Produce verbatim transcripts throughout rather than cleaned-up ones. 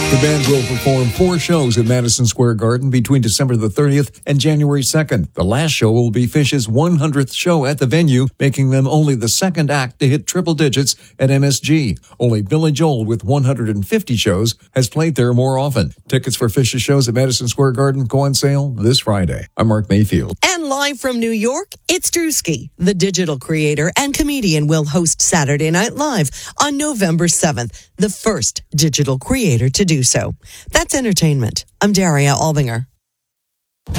The band will perform four shows at Madison Square Garden between December the thirtieth and January second. The last show will be Phish's one hundredth show at the venue, making them only the second act to hit triple digits at M S G. Only Billy Joel, with one hundred fifty shows, has played there more often. Tickets for Phish's shows at Madison Square Garden go on sale this Friday. I'm Mark Mayfield. And live from New York, it's Drewski. The digital creator and comedian will host Saturday Night Live on November seventh, the first digital creator to do so. That's entertainment. I'm Daria Albinger. All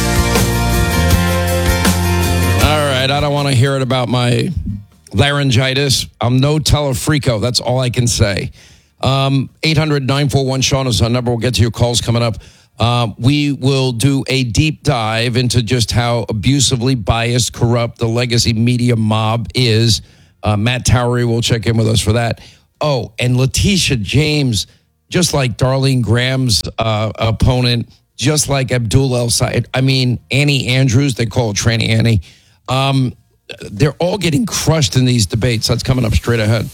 right, I don't want to hear it about my laryngitis. I'm no Telefrico. That's all I can say. Um, eight hundred nine four one Sean is our number. We'll get to your calls coming up. Uh, we will do a deep dive into just how abusively biased, corrupt the legacy media mob is. Uh, Matt Towery will check in with us for that. Oh, and Letitia James, just like Darlene Graham's uh, opponent, just like Abdul El Sayed. I mean, Annie Andrews, they call her Tranny Annie. Um, they're all getting crushed in these debates. That's coming up straight ahead.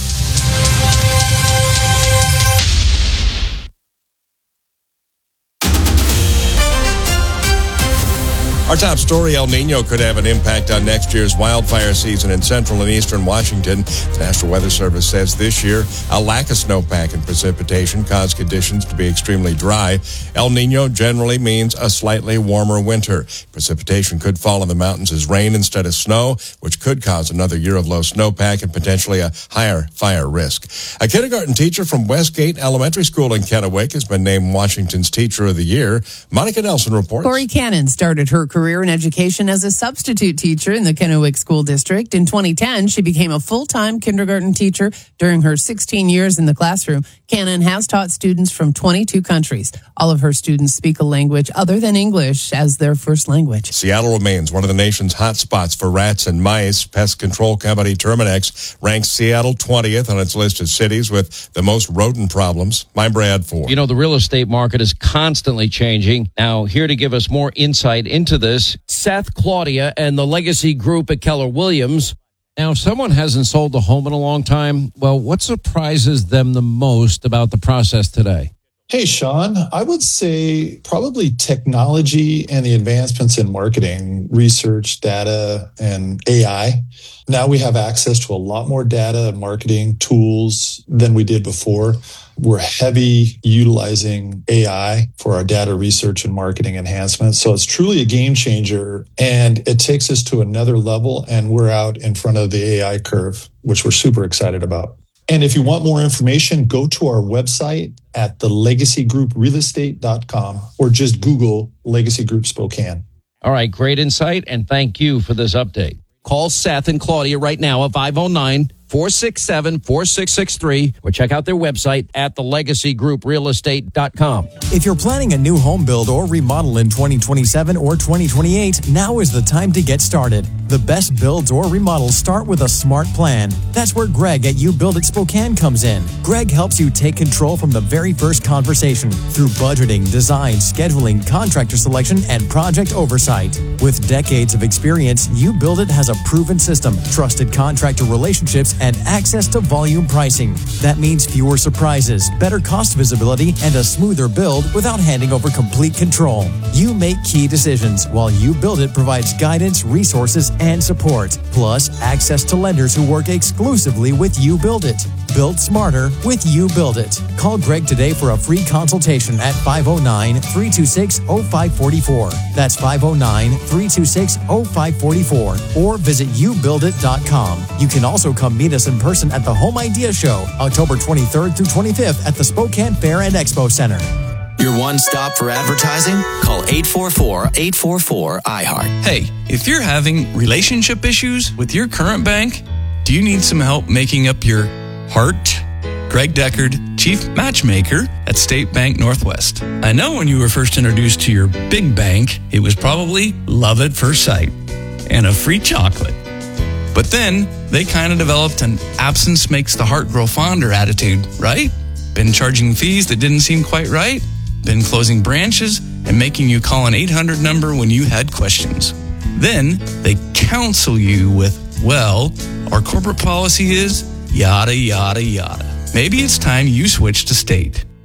Our top story, El Nino could have an impact on next year's wildfire season in central and eastern Washington. The National Weather Service says this year a lack of snowpack and precipitation caused conditions to be extremely dry. El Nino generally means a slightly warmer winter. Precipitation could fall in the mountains as rain instead of snow, which could cause another year of low snowpack and potentially a higher fire risk. A kindergarten teacher from Westgate Elementary School in Kennewick has been named Washington's Teacher of the Year. Monica Nelson reports. Corey Cannon started her career career in education as a substitute teacher in the Kennewick School District. In twenty ten, she became a full-time kindergarten teacher during her sixteen years in the classroom. Cannon has taught students from twenty-two countries. All of her students speak a language other than English as their first language. Seattle remains one of the nation's hot spots for rats and mice. Pest control company Terminex ranks Seattle twentieth on its list of cities with the most rodent problems. I'm Brad Ford. You know, the real estate market is constantly changing. Now, here to give us more insight into this, Seth, Claudia, and the Legacy Group at Keller Williams. Now, if someone hasn't sold a home in a long time, well, what surprises them the most about the process today? Hey, Sean, I would say probably technology and the advancements in marketing, research, data, and A I. Now we have access to a lot more data and marketing tools than we did before. We're heavy utilizing A I for our data research and marketing enhancements. So it's truly a game changer, and it takes us to another level, and we're out in front of the A I curve, which we're super excited about. And if you want more information, go to our website at the legacy group real estate dot com or just Google Legacy Group Spokane. All right, great insight, and thank you for this update. Call Seth and Claudia right now at five oh nine, four six seven, four six six three or check out their website at the legacy group real estate dot com. If you're planning a new home build or remodel in twenty twenty-seven or twenty twenty-eight, now is the time to get started. The best builds or remodels start with a smart plan. That's where Greg at You Build It Spokane comes in. Greg helps you take control from the very first conversation through budgeting, design, scheduling, contractor selection, and project oversight. With decades of experience, You Build It has a proven system, trusted contractor relationships, and access to volume pricing. That means fewer surprises, better cost visibility, and a smoother build without handing over complete control. You make key decisions, while You Build It provides guidance, resources, and support, plus access to lenders who work exclusively with You Build It. Build smarter with You Build It. Call Greg today for a free consultation at five oh nine, three two six, oh five four four. That's five oh nine, three two six, oh five four four. Or visit you build it dot com. You can also come meet us in person at the Home Idea Show, October twenty-third through twenty-fifth at the Spokane Fair and Expo Center. Your one stop for advertising? Call eight four four, eight four four, I heart. Hey, if you're having relationship issues with your current bank, do you need some help making up your heart? Greg Deckard, Chief Matchmaker at State Bank Northwest. I know when you were first introduced to your big bank, it was probably love at first sight and a free chocolate. But then they kind of developed an absence makes the heart grow fonder attitude, right? Been charging fees that didn't seem quite right? Been closing branches and making you call an eight hundred number when you had questions. Then they counsel you with, well, our corporate policy is yada, yada, yada. Maybe it's time you switch to State.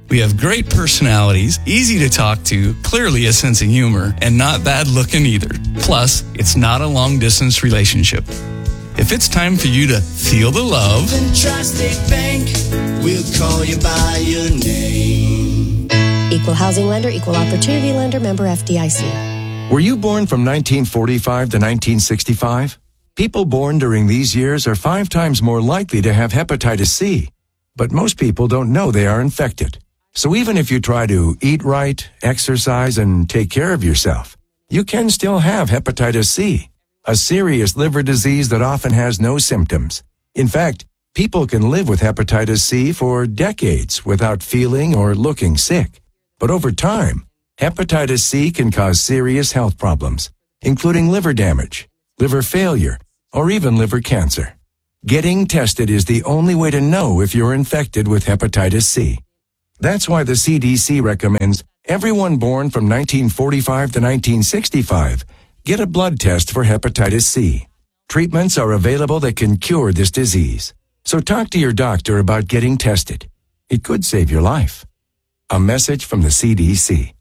We have great personalities, easy to talk to, clearly a sense of humor, and not bad looking either. Plus, it's not a long distance relationship. If it's time for you to feel the love, then Tri-State Bank will call you by your name. Equal housing lender, equal opportunity lender, member F D I C. Were you born from nineteen forty-five to nineteen sixty-five? People born during these years are five times more likely to have hepatitis C. But most people don't know they are infected. So even if you try to eat right, exercise, and take care of yourself, you can still have hepatitis C, a serious liver disease that often has no symptoms. In fact, people can live with hepatitis C for decades without feeling or looking sick. But over time, hepatitis C can cause serious health problems, including liver damage, liver failure, or even liver cancer. Getting tested is the only way to know if you're infected with hepatitis C. That's why the C D C recommends everyone born from nineteen forty-five to nineteen sixty-five get a blood test for hepatitis C. Treatments are available that can cure this disease. So talk to your doctor about getting tested. It could save your life. A message from the C D C.